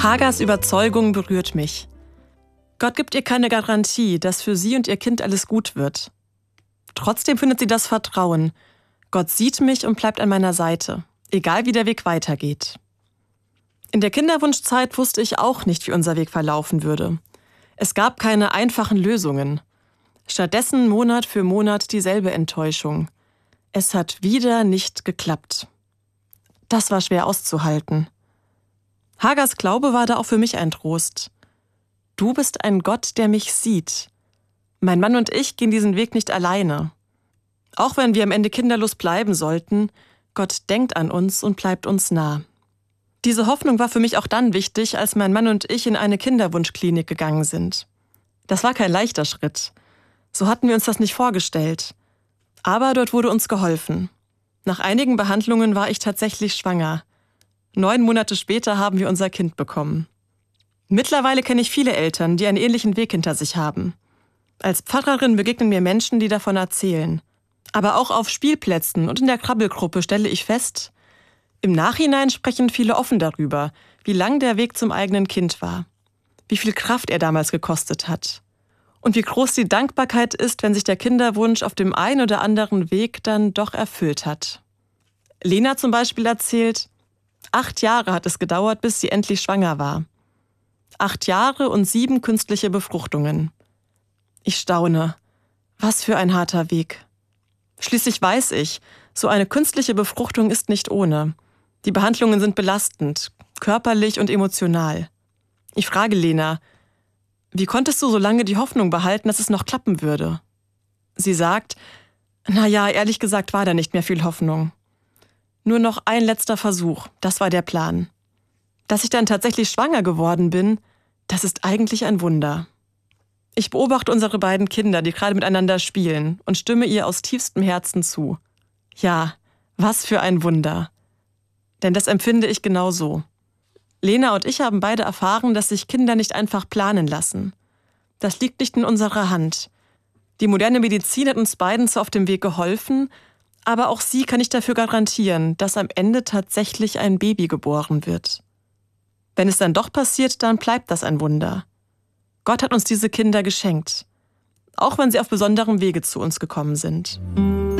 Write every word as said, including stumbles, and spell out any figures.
Hagars Überzeugung berührt mich. Gott gibt ihr keine Garantie, dass für sie und ihr Kind alles gut wird. Trotzdem findet sie das Vertrauen. Gott sieht mich und bleibt an meiner Seite, egal wie der Weg weitergeht. In der Kinderwunschzeit wusste ich auch nicht, wie unser Weg verlaufen würde. Es gab keine einfachen Lösungen. Stattdessen Monat für Monat dieselbe Enttäuschung. Es hat wieder nicht geklappt. Das war schwer auszuhalten. Hagars Glaube war da auch für mich ein Trost. Du bist ein Gott, der mich sieht. Mein Mann und ich gehen diesen Weg nicht alleine. Auch wenn wir am Ende kinderlos bleiben sollten, Gott denkt an uns und bleibt uns nah. Diese Hoffnung war für mich auch dann wichtig, als mein Mann und ich in eine Kinderwunschklinik gegangen sind. Das war kein leichter Schritt. So hatten wir uns das nicht vorgestellt. Aber dort wurde uns geholfen. Nach einigen Behandlungen war ich tatsächlich schwanger. Neun Monate später haben wir unser Kind bekommen. Mittlerweile kenne ich viele Eltern, die einen ähnlichen Weg hinter sich haben. Als Pfarrerin begegnen mir Menschen, die davon erzählen. Aber auch auf Spielplätzen und in der Krabbelgruppe stelle ich fest, im Nachhinein sprechen viele offen darüber, wie lang der Weg zum eigenen Kind war, wie viel Kraft er damals gekostet hat und wie groß die Dankbarkeit ist, wenn sich der Kinderwunsch auf dem einen oder anderen Weg dann doch erfüllt hat. Lena zum Beispiel erzählt, acht Jahre hat es gedauert, bis sie endlich schwanger war. Acht Jahre und sieben künstliche Befruchtungen. Ich staune. Was für ein harter Weg. Schließlich weiß ich, so eine künstliche Befruchtung ist nicht ohne. Die Behandlungen sind belastend, körperlich und emotional. Ich frage Lena, wie konntest du so lange die Hoffnung behalten, dass es noch klappen würde? Sie sagt, na ja, ehrlich gesagt war da nicht mehr viel Hoffnung. Nur noch ein letzter Versuch, das war der Plan. Dass ich dann tatsächlich schwanger geworden bin, das ist eigentlich ein Wunder. Ich beobachte unsere beiden Kinder, die gerade miteinander spielen, und stimme ihr aus tiefstem Herzen zu. Ja, was für ein Wunder. Denn das empfinde ich genauso. Lena und ich haben beide erfahren, dass sich Kinder nicht einfach planen lassen. Das liegt nicht in unserer Hand. Die moderne Medizin hat uns beiden zwar auf dem Weg geholfen, aber auch sie kann nicht dafür garantieren, dass am Ende tatsächlich ein Baby geboren wird. Wenn es dann doch passiert, dann bleibt das ein Wunder. Gott hat uns diese Kinder geschenkt, auch wenn sie auf besonderem Wege zu uns gekommen sind.